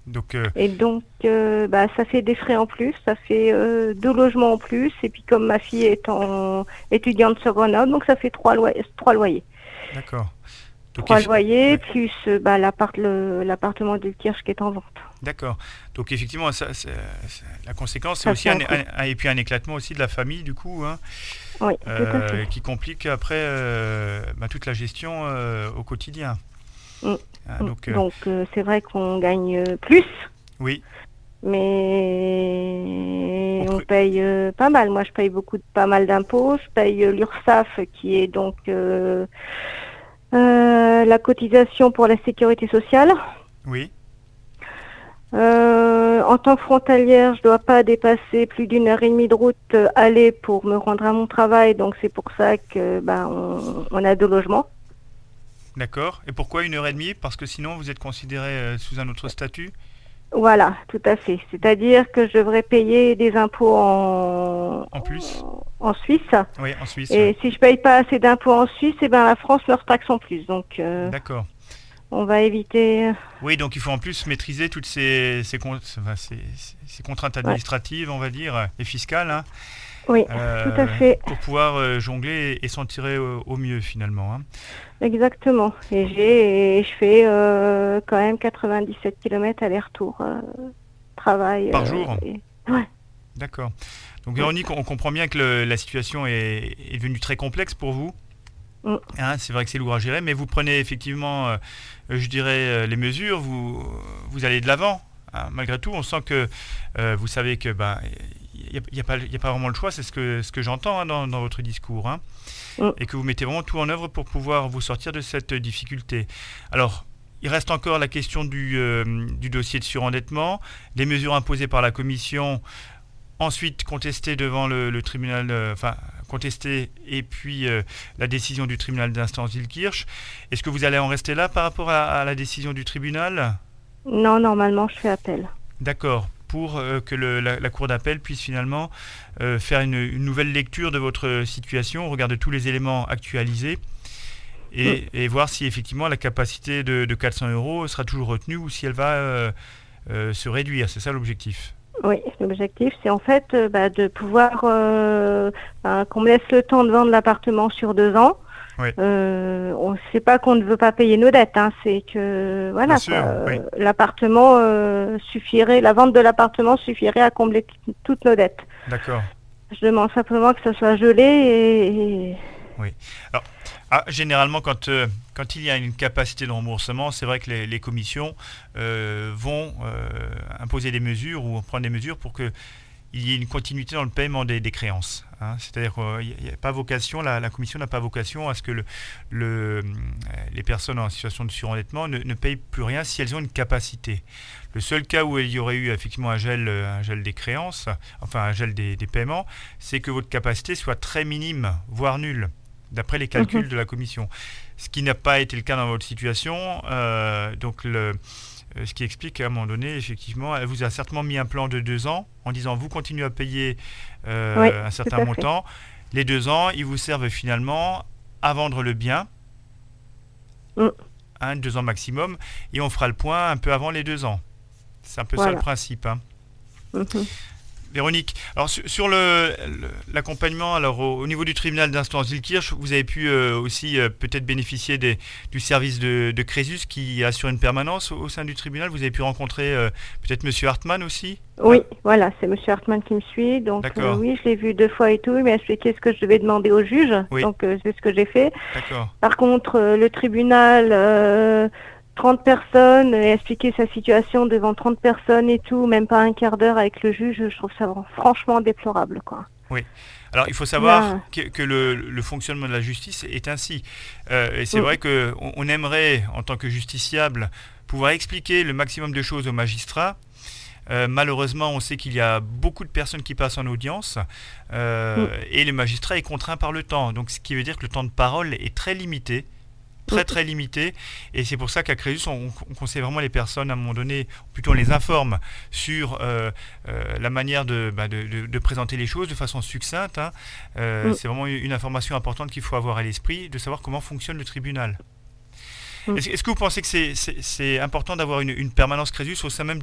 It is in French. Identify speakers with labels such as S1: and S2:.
S1: Donc,
S2: Et donc, ça fait des frais en plus, ça fait 2 logements en plus. Et puis, comme ma fille est étudiante sur Grenoble, donc ça fait trois loyers.
S1: d'accord. Donc,
S2: Trois loyers,
S1: ouais,
S2: plus l'appartement de Kirch qui est en vente.
S1: d'accord. Donc, effectivement, la conséquence, c'est
S2: Ça
S1: aussi
S2: fait un coût.
S1: et puis un éclatement aussi de la famille, du coup, hein,
S2: Oui, tout à fait.
S1: qui complique après toute la gestion au quotidien.
S2: Mm,
S1: Hein,
S2: mm.
S1: donc,
S2: Donc, c'est vrai qu'on gagne plus,
S1: oui.
S2: mais
S1: Au
S2: on
S1: pr-
S2: paye pas mal. Moi, je paye pas mal d'impôts. Je paye l'URSSAF, qui est donc la cotisation pour la sécurité sociale.
S1: oui,
S2: En tant que frontalière, je dois pas dépasser plus d'1 heure et demie de route aller pour me rendre à mon travail. Donc, c'est pour ça que on a 2 logements.
S1: d'accord. Et pourquoi 1 heure et demie? Parce que sinon, vous êtes considéré sous un autre statut?
S2: Voilà, tout à fait. C'est-à-dire que je devrais payer des impôts
S1: En plus?
S2: en Suisse.
S1: Oui, en Suisse, oui.
S2: Et si je paye pas assez d'impôts en Suisse, la France leur taxe en plus. Donc,
S1: D'accord.
S2: on va éviter.
S1: Oui, donc il faut en plus maîtriser toutes ces contraintes
S2: Ouais.
S1: administratives, on va dire, et fiscales, hein,
S2: Oui, tout à fait.
S1: pour pouvoir jongler et s'en tirer au mieux finalement. Hein.
S2: Exactement. Et je fais quand même 97 km aller-retour travail.
S1: Par jour?
S2: Ouais.
S1: D'accord. Donc
S2: Ouais.
S1: Véronique, on comprend bien que la situation est devenue très complexe pour vous.
S2: Mm.
S1: Hein, c'est vrai que c'est lourd à gérer, mais vous prenez effectivement, je dirais, les mesures, vous allez de l'avant. Hein. Malgré tout, on sent que vous savez que il n'y a pas vraiment le choix, c'est ce que j'entends hein, dans votre discours. Hein,
S2: Mm.
S1: et que vous mettez vraiment tout en œuvre pour pouvoir vous sortir de cette difficulté. Alors, il reste encore la question du dossier de surendettement, les mesures imposées par la Commission, ensuite contestées devant le tribunal, contestées, et puis la décision du tribunal d'instance d'Illkirch. Est-ce que vous allez en rester là par rapport à la décision du tribunal?
S2: Non, normalement, je fais appel.
S1: D'accord. Pour que la Cour d'appel puisse finalement faire une nouvelle lecture de votre situation, regarder tous les éléments actualisés
S2: Mm.
S1: et voir si effectivement la capacité de 400 euros sera toujours retenue ou si elle va se réduire. C'est ça l'objectif.
S2: Oui, l'objectif, c'est en fait de pouvoir qu'on me laisse le temps de vendre l'appartement sur 2 ans.
S1: Oui,
S2: On sait pas qu'on ne veut pas payer nos dettes, hein, c'est que
S1: bien
S2: voilà quoi.
S1: sûr. Oui,
S2: L'appartement suffirait, la vente de l'appartement suffirait à combler toutes nos dettes.
S1: d'accord.
S2: Je demande simplement que ça soit gelé
S1: Oui. Alors, généralement, quand il y a une capacité de remboursement, c'est vrai que les commissions vont imposer des mesures ou prendre des mesures pour que il y ait une continuité dans le paiement des créances. Hein. C'est-à-dire qu'il n'y a pas vocation, la commission n'a pas vocation à ce que les personnes en situation de surendettement ne payent plus rien si elles ont une capacité. Le seul cas où il y aurait eu effectivement un gel des créances, enfin un gel des paiements, c'est que votre capacité soit très minime, voire nulle, d'après les
S2: Mhm.
S1: calculs de la commission. Ce qui n'a pas été le cas dans votre situation. Ce qui explique qu'à un moment donné, effectivement, elle vous a certainement mis un plan de 2 ans en disant vous continuez à payer
S2: Oui,
S1: un
S2: tout
S1: certain
S2: à fait.
S1: montant. Les 2 ans, ils vous servent finalement à vendre le bien,
S2: Mm.
S1: 2 ans maximum, et on fera le point un peu avant les 2 ans. C'est un peu ça le
S2: Voilà.
S1: principe. Hein.
S2: Mhm.
S1: Véronique, alors sur l'accompagnement, alors au niveau du tribunal d'instance d'Illkirch, vous avez pu aussi peut-être bénéficier du service de Crésus qui assure une permanence au sein du tribunal. Vous avez pu rencontrer peut-être Monsieur Hartmann aussi.
S2: Oui, voilà, c'est Monsieur Hartmann qui me suit. Donc
S1: D'accord,
S2: oui, je l'ai vu 2 fois et tout. Il m'a expliqué ce que je devais demander au juge.
S1: oui,
S2: Donc c'est ce que j'ai fait.
S1: d'accord,
S2: Par contre, le tribunal, 30 personnes, et expliquer sa situation devant 30 personnes et tout, même pas un quart d'heure avec le juge, je trouve ça franchement déplorable, quoi.
S1: oui. Alors il faut savoir
S2: Là,
S1: que le fonctionnement de la justice est ainsi. Et c'est
S2: mm,
S1: vrai qu'on aimerait, en tant que justiciable, pouvoir expliquer le maximum de choses aux magistrats. Malheureusement, on sait qu'il y a beaucoup de personnes qui passent en audience
S2: mm,
S1: et le magistrat est contraint par le temps. Donc, ce qui veut dire que le temps de parole est très limité,
S2: mm,
S1: très limité. Et c'est pour ça qu'à Crésus, on conseille vraiment les personnes, à un moment donné, plutôt on les informe sur la manière de présenter les choses de façon succincte. Hein.
S2: mm,
S1: C'est vraiment une information importante qu'il faut avoir à l'esprit, de savoir comment fonctionne le tribunal.
S2: mm.
S1: Est-ce que vous pensez que c'est important d'avoir une permanence Crésus au sein même